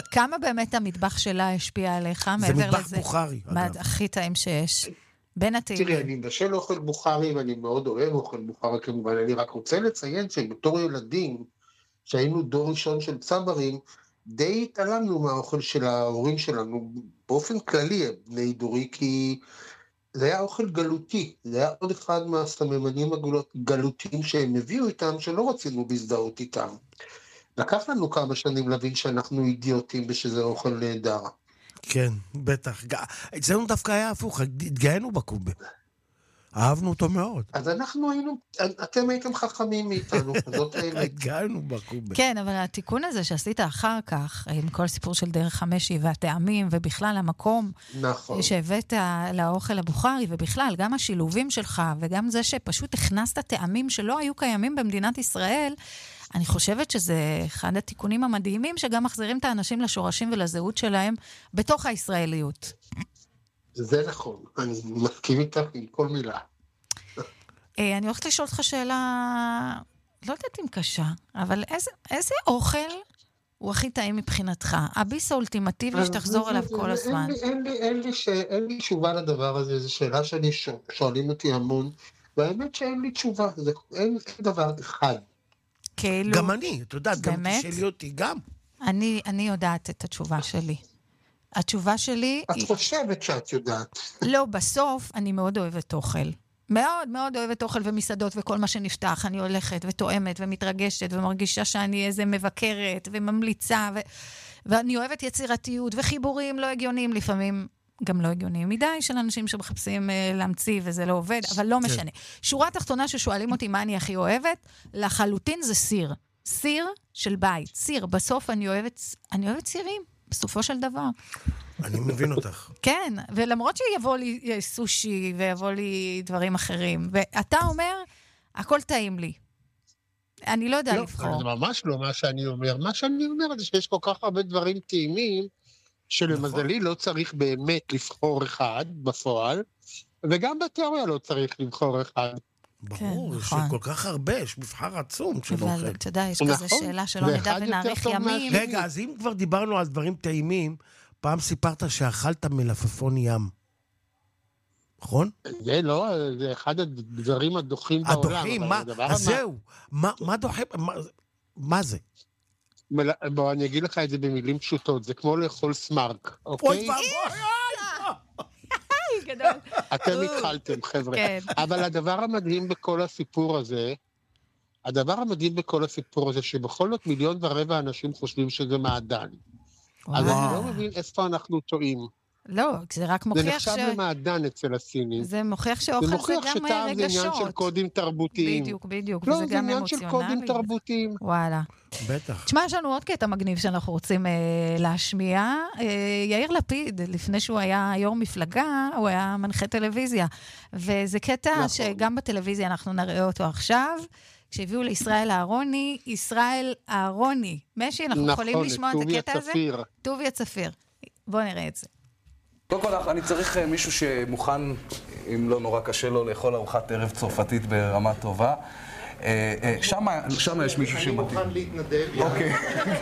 כמה באמת המטבח שלה השפיע עליך? זה מטבח בוכרי, אגב. הכי טעים שיש. בין התהילים. תראי, אני מבשל אוכל בוכרי, ואני מאוד אוהב אוכל בוכרי כמובן. אני רק רוצה לציין שבתור ילדים, שהיינו דור ראשון של צברים, די התעלמנו מהאוכל של ההורים שלנו, באופן כללי, בני דורי, כי זה היה אוכל גלותי, זה היה עוד אחד מהסממנים הגלותיים שהם הביאו איתם, שלא רצינו להזדהות איתם. לקח לנו כמה שנים להבין שאנחנו אידיוטים ושזה אוכל נהדר. כן, בטח. אצלנו דווקא היה הפוך, התגאינו בקובה. אהבנו אותו מאוד. אז אנחנו היינו, אתם הייתם חכמים מאיתנו, זאת האמת. התגאינו בקובה. כן, אבל התיקון הזה שעשית אחר כך, עם כל סיפור של דרך חמשי והטעמים, ובכלל המקום, נכון. שהבאת לאוכל הבוכרי, ובכלל גם השילובים שלך, וגם זה שפשוט הכנסת טעמים שלא היו קיימים במדינת ישראל, אני חושבת שזה אחד התיקונים המדהימים, שגם מחזירים את האנשים לשורשים ולזהות שלהם, בתוך הישראליות. זה נכון, אני מסכים איתך עם כל מילה. אני הולכת לשאול אותך שאלה, לא יודעת אם קשה, אבל איזה אוכל הוא הכי טעים מבחינתך? הביס האולטימטיבי שתחזור אליו כל הזמן. אין לי תשובה לדבר הזה, זו שאלה שאני שואלים אותי המון, והאמת שאין לי תשובה, אין דבר אחד. כאילו, גם אני, אתה יודעת, גם תשאלי אותי, גם. אני יודעת את התשובה שלי. התשובה שלי... את חושבת שאת יודעת. לא, בסוף אני מאוד אוהבת אוכל. מאוד מאוד אוהבת אוכל ומסעדות וכל מה שנפתח. אני הולכת ותואמת ומתרגשת ומרגישה שאני איזה מבקרת וממליצה. ואני אוהבת יצירתיות וחיבורים לא הגיוניים, לפעמים גם לא הגיוניים מדי, של אנשים שמחפשים להמציא וזה לא עובד, אבל לא משנה. שורה תחתונה ששואלים אותי מה אני הכי אוהבת, לחלוטין זה סיר. סיר של בית. סיר. בסוף אני אוהבת סירים. בסופו של דבר. אני מבין אותך. כן, ולמרות שיבוא לי סושי ויבוא לי דברים אחרים, ואתה אומר, הכל טעים לי. אני לא יודע לבחור. זה ממש לא מה שאני אומר. מה שאני אומר זה שיש כל כך הרבה דברים טעימים, שלמזלי לא צריך באמת לבחור אחד בפועל, וגם בתיאוריה לא צריך לבחור אחד. ברור, יש כל כך הרבה, יש מבחר עצום של אוכל. אתה יודע, יש כזה שאלה שלא נדע ונאריך ימים. רגע, אז אם כבר דיברנו על דברים טעימים, פעם סיפרת שאכלת מלפפון ים. נכון? זה לא, זה אחד הדברים הדוחים בעולם. הדוחים, אז זהו. מה דוחים? מה זה? בוא, אני אגיד לך את זה במילים פשוטות, זה כמו לאכול סמרק, אוקיי? אתם התחלתם, חבר'ה. אבל הדבר המדהים בכל הסיפור הזה, שבכל זאת 1.25 מיליון אנשים חושבים שזה מעדן. אז אני לא מבין איפה אנחנו טועים. לא, זה רק מוכיח זה נחשב למעדן אצל הסינים. זה מוכיח שאוכל זה גם רגשות. זה מוכיח שטעם זה עניין של קודים תרבותיים. בדיוק, לא, וזה זה גם עניין של קודים תרבותיים. וואלה. בטח. תשמע, יש לנו עוד קטע מגניב שאנחנו רוצים להשמיע. יאיר לפיד, לפני שהוא היה יו"ר מפלגה, הוא היה מנחה טלוויזיה. וזה קטע שגם בטלוויזיה אנחנו נראה אותו עכשיו. כשהביאו לישראל אהרוני. משי, אנחנו יכולים לשמוע את הקטע הזה? טוביה צפיר. בואו נראה את זה. קודם כל, אני צריך מישהו שמוכן, אם לא נורא קשה לו, לאכול ארוחת ערב צרפתית ברמה טובה. שם יש מישהו שמתאים. אני מוכן להתנדב. אוקיי.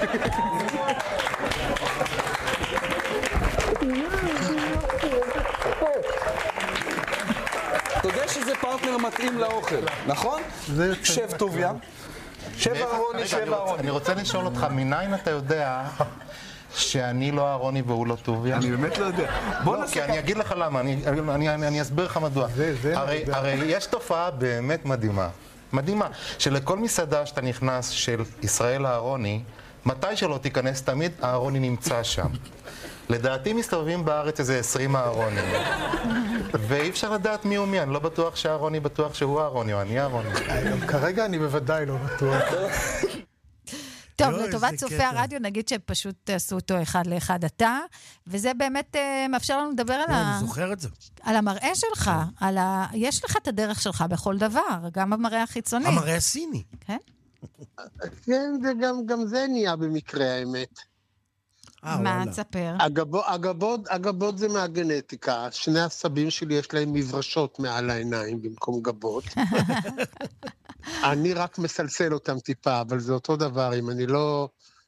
אתה יודע שזה פרטנר מתאים לאוכל, נכון? שב טוביה. שב אהרוני. אני רוצה לשאול אותך, מניין אתה יודע שאני לא אהרוני והוא לא טוביה? אני באמת לא יודע. כי אני אגיד לך למה, אני אסביר לך מדוע. הרי יש תופעה באמת מדהימה, שלכל מסעדה שאתה נכנס של ישראל אהרוני, מתי שלא תיכנס תמיד, אהרוני נמצא שם. לדעתי מסתובבים בארץ איזה 20 אהרונים. ואי אפשר לדעת מי הוא מי, אני לא בטוח שאהרוני בטוח שהוא אהרוני, או אני אהרוני. כרגע אני בוודאי לא בטוח. טוב, לטובת צופי הרדיו, נגיד שפשוט תעשו אותו אחד לאחד אתה, וזה באמת מאפשר לנו לדבר אני זוכר את זה. על המראה שלך, יש לך את הדרך שלך בכל דבר, גם המראה החיצוני. המראה הסיני. כן? כן, גם זה נהיה במקרה האמת. מה תספר? הגבות זה מהגנטיקה, שני הסבים שלי יש להם מברשות מעל העיניים במקום גבות. אני רק מסלסל אותם טיפה, אבל זה אותו דבר, אם אני לא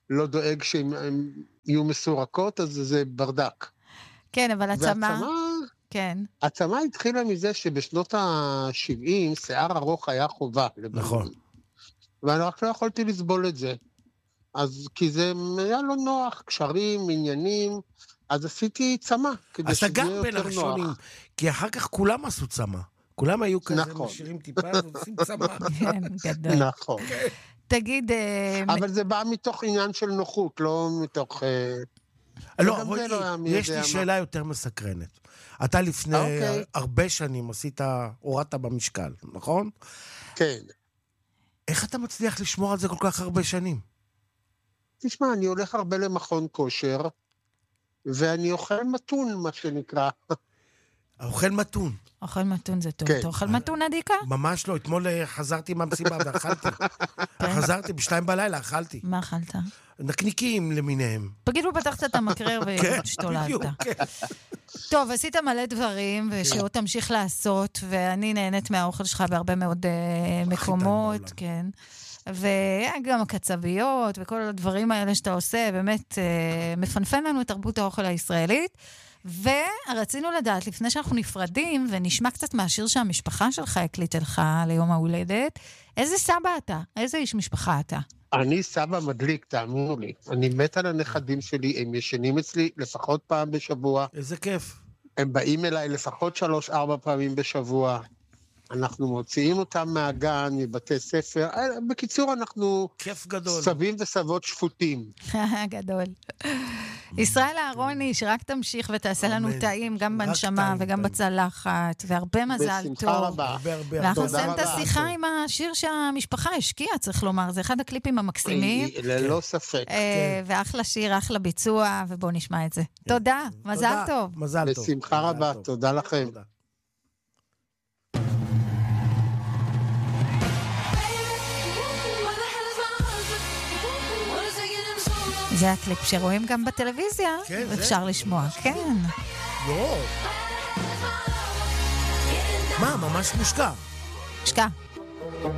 לא דואג שהן יהיו מסורקות, אז זה ברדק. כן, אבל הצמא... כן. הצמא התחילה מזה שבשנות ה-70 שיער ארוך היה חובה. נכון. ואני רק לא יכולתי לסבול את זה. אז כי זה היה לא נוח, קשרים, עניינים, אז עשיתי צמא, כדי שזה גם יותר בין הראשונים, נוח. כי אחר כך כולם עשו צמא. כולם היו כזה נכון. משאירים טיפה ועושים צמא. כן, גדול. נכון. תגיד... אבל זה בא מתוך עניין של נוחות, לא מתוך... לא, יש לי שאלה יותר מסקרנת. אתה לפני הרבה שנים הורדת במשקל, נכון? כן. איך אתה מצליח לשמור על זה כל כך הרבה שנים? תשמע, אני הולך הרבה למכון כושר, ואני אוכל מתון, מה שנקרא. אוכל מתון. אוכל מתון זה טוב. כן. אתה אוכל מתון עדיקה? ממש לא, אתמול חזרתי מהמסיבה ואכלתי. חזרתי ב2 בלילה, אכלתי. מה אכלת? נקניקים למיניהם. פתאום פתחת את המקרר והשתוללת. טוב, עשית מלא דברים, ושעוד תמשיך לעשות, ואני נהנית מהאוכל שלך בהרבה מאוד מקומות, כן. וגם הקצביות, וכל הדברים האלה שאתה עושה, באמת מפנפן לנו את תרבות האוכל הישראלית, ורצינו לדעת, לפני שאנחנו נפרדים, ונשמע קצת מהשיר שהמשפחה שלך הקליטה לך ליום ההולדת, איזה סבא אתה? איזה איש משפחה אתה? אני סבא מדליק, תאמינו לי. אני מת על הנכדים שלי, הם ישנים אצלי לפחות פעם בשבוע. איזה כיף. הם באים אליי לפחות 3-4 פעמים בשבוע. אנחנו מוציאים אותם מהגן, מבתי ספר. בקיצור, אנחנו... כיף גדול. סבים וסבות שפוטים. גדול. ישראל אהרוני, שרק תמשיך ותעשה לנו טעים, גם בנשמה וגם בצלחת, והרבה מזל טוב. בשמחה רבה. ואנחנו נסיים את השיחה עם השיר שהמשפחה השקיעה, צריך לומר, זה אחד הקליפים המקסימים. ללא ספק. ואחלה שיר, אחלה ביצוע, ובואו נשמע את זה. תודה, מזל טוב. מזל טוב. בשמחה רבה, תודה לכם. זה הקליפ שרואים גם בטלוויזיה, אפשר לשמוע, כן. מה, ממש מושקע. מושקע.